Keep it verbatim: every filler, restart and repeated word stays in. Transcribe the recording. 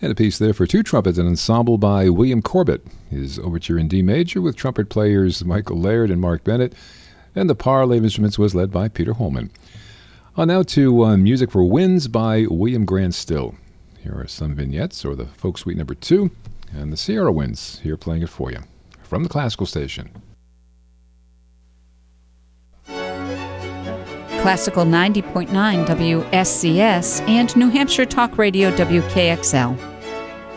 And a piece there for two trumpets, an ensemble by William Corbett. His overture in D major with trumpet players Michael Laird and Mark Bennett. And the parley of instruments was led by Peter Holman. On now to uh, Music for Winds by William Grant Still. Here are some vignettes, or the folk suite number two, and the Sierra Winds here playing it for you from the Classical Station. Classical ninety point nine W S C S and New Hampshire Talk Radio W K X L.